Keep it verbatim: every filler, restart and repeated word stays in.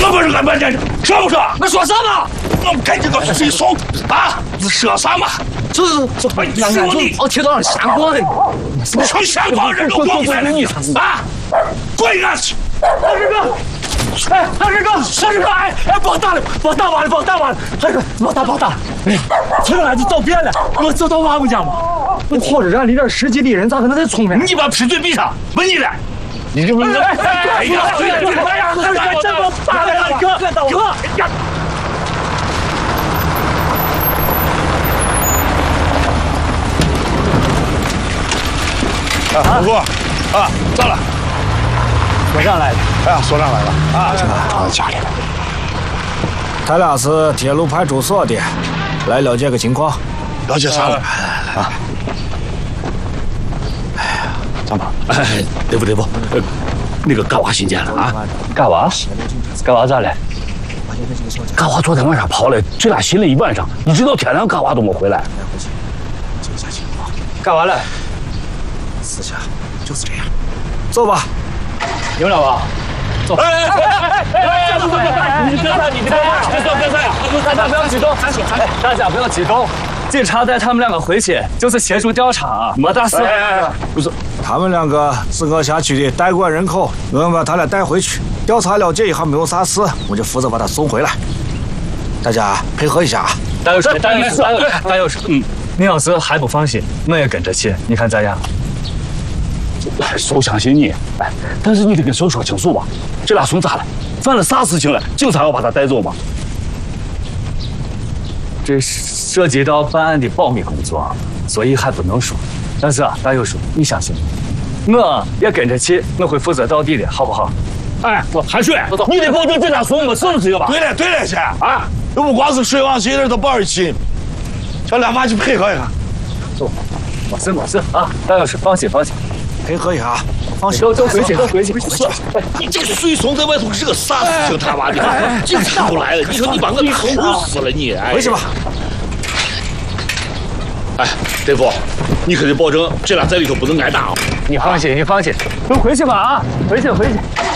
这不是俺们这说不说？ 我说啥嘛？ 我赶紧告诉谁送啊？你说啥嘛？ 这是这兄弟，哦，铁道上瞎过的， 成瞎光人都光在了你啊！滚下去！ 大师哥，哎，大师哥，大师哥，哎哎，别打了，别打完了，别打完了，大师哥，别打别打，哎，这个孩子找遍了，我走到娃们家嘛。我火车站离这十几里人，咋可能再冲呢？ 你把批嘴闭上，问你了。你这不是？哎呀，哎呀，哎呀， 大师哥，这么打了，哥哥呀！ 啊，不过啊，到了， 所长来了。 哎呀，所长来了啊， 这个找到家里了。他俩是铁路派出所的，来了解个情况。 了解啥了？啊！哎呀，张宝，哎，对不对不？那个嘎娃新见了啊？ 嘎娃？嘎娃咋了？嘎娃昨天晚上跑了，这俩寻了一晚上，一直到天亮，嘎娃都没回来。嘎娃了。 私下就是这样，走吧。 你们俩吧，走。哎哎哎哎哎！不不不，你别赛，你别赛，别赛，别赛！大家不要激动，大家不要激动。警察带他们两个回去，就是协助调查，没大事。 不是，他们两个是我辖区的代管人口，我们把他俩带回去调查了解一下，没有啥事，我就负责把他送回来。大家配合一下啊！ 大有事，大有事，大有事。嗯，你要是还不放心，我也跟着去，你看咋样？ 手相信你，哎，但是你得跟手说清楚吧。这俩孙咋了？犯了啥事情了？警察要把他带走吗？ 这涉及到办案的保密工作，所以还不能说。但是啊，大有叔，你相信我，我也跟着去，我会负责到底的，好不好？ 哎，韩水，你得保证这俩孙没事这个吧？对了对了，去啊！又不光是水往心里都抱着心，叫俩妈去配合一下。 走，没事没事啊，大有叔放心放心。 配合一下，放心。 都都回去，都回去。 你这个水怂在外头是个啥事情？他妈的，警察都来了，你说你把我愁死了你！ 回去吧。 哎，大夫，你可得保证这俩在里头不能挨打啊！ 你放心，你放心，都回去吧啊，回去回去。